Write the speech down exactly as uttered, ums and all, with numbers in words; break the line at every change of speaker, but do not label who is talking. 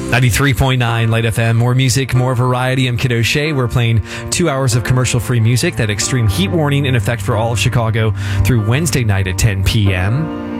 ninety-three point nine Light F M. More music, more variety. I'm Kid O'Shea. We're playing two hours of commercial-free music. That extreme heat warning in effect for all of Chicago through Wednesday night at ten p.m.